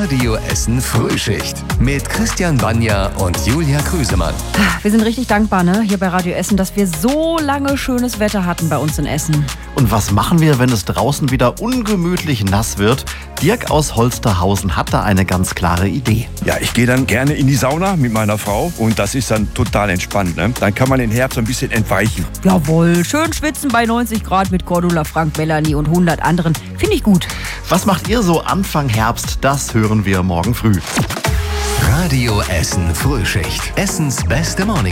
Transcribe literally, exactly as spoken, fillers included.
Radio Essen Frühschicht mit Christian Banja und Julia Krüsemann. Wir sind richtig dankbar, ne, hier bei Radio Essen, dass wir so lange schönes Wetter hatten bei uns in Essen. Und was machen wir, wenn es draußen wieder ungemütlich nass wird? Dirk aus Holsterhausen hat da eine ganz klare Idee. Ja, ich gehe dann gerne in die Sauna mit meiner Frau und das ist dann total entspannt. Ne? Dann kann man den Herbst so ein bisschen entweichen. Jawohl, schön schwitzen bei neunzig Grad mit Cordula, Frank, Melanie und hundert anderen. Finde ich gut. Was macht ihr so Anfang Herbst? Das hören wir morgen früh. Radio Essen Frühschicht. Essens beste Morning